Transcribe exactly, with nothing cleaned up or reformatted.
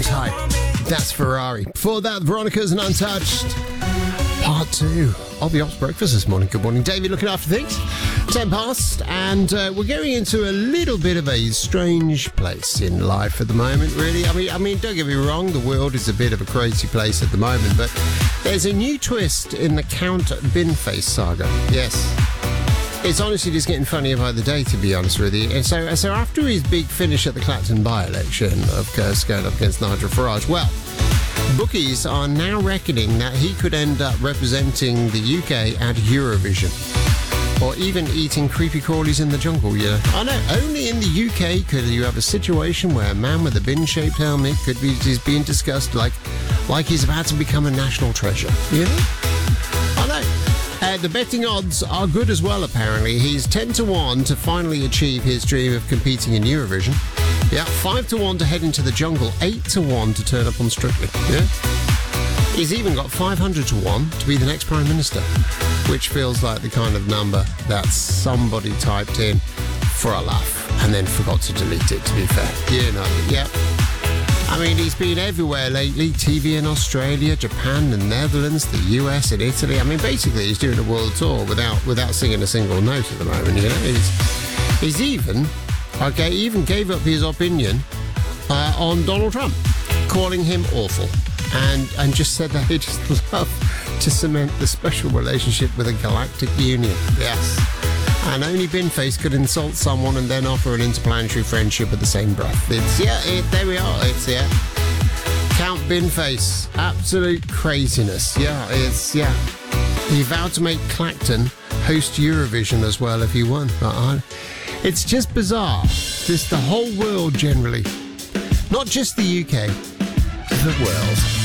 type. That's Ferrari. Before that, Veronica's and Untouched. Part two of the Ops Breakfast this morning. Good morning, David. Looking after things. Ten past, and uh, we're going into a little bit of a strange place in life at the moment, really. I mean, I mean, don't get me wrong, the world is a bit of a crazy place at the moment, but there's a new twist in the Count Binface saga. Yes. It's honestly just getting funnier by the day, to be honest with you. And so, so after his big finish at the Clacton by-election, of course, going up against Nigel Farage, well, bookies are now reckoning that he could end up representing the U K at Eurovision. Or even eating creepy crawlies in the jungle, yeah. I know, only in the U K could you have a situation where a man with a bin-shaped helmet could be is being discussed like, like he's about to become a national treasure, you know? I know. Uh, the betting odds are good as well, apparently. He's ten to one to finally achieve his dream of competing in Eurovision. Yeah, five to one to head into the jungle, eight to one to turn up on Strictly. Yeah. He's even got five hundred to one to be the next Prime Minister, which feels like the kind of number that somebody typed in for a laugh and then forgot to delete it, to be fair. You know, yeah. I mean, he's been everywhere lately. T V in Australia, Japan, the Netherlands, the U S and Italy. I mean, basically, he's doing a world tour without without singing a single note at the moment, you know. He's, he's even, okay, even gave up his opinion uh, on Donald Trump, calling him awful. And, and just said that he just love to cement the special relationship with a galactic union. Yes. And only Binface could insult someone and then offer an interplanetary friendship at the same breath. It's, yeah, it, there we are. It's, yeah. Count Binface. Absolute craziness. Yeah, it's, yeah. He vowed to make Clacton host Eurovision as well if he won. But I, it's just bizarre. Just the whole world generally. Not just the U K. The world.